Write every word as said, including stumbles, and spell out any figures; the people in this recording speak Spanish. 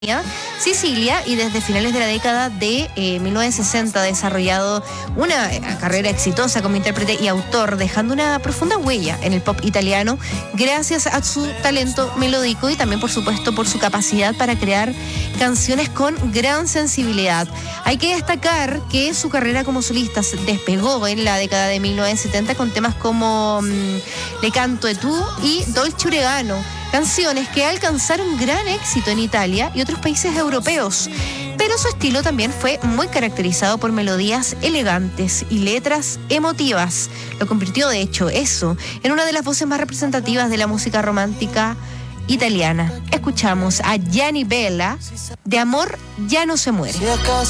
Sicilia, y desde finales de la década de eh, mil novecientos sesenta ha desarrollado una eh, carrera exitosa como intérprete y autor, dejando una profunda huella en el pop italiano gracias a su talento melódico y también, por supuesto, por su capacidad para crear canciones con gran sensibilidad. Hay que destacar que su carrera como solista se despegó en la década de mil novecientos setenta con temas como mmm, Le canto e tu y Dolce Oregano, canciones que alcanzaron gran éxito en Italia y otros países europeos, pero su estilo también fue muy caracterizado por melodías elegantes y letras emotivas. Lo convirtió, de hecho, eso en una de las voces más representativas de la música romántica italiana. Escuchamos a Gianni Bella, De amor ya no se muere.